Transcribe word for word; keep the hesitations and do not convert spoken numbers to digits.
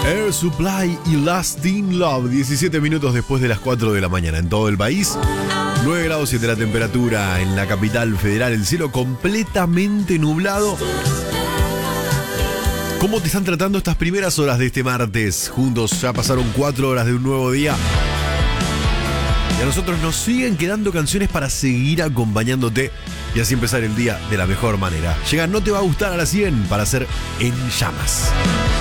Air Supply y Lasting Love, diecisiete minutos después de las cuatro de la mañana en todo el país. nueve grados siete la temperatura en la capital federal, el cielo completamente nublado. ¿Cómo te están tratando estas primeras horas de este martes? Juntos ya pasaron cuatro horas de un nuevo día. Y a nosotros nos siguen quedando canciones para seguir acompañándote y así empezar el día de la mejor manera. Llega No Te Va a Gustar a las cien para hacer En Llamas.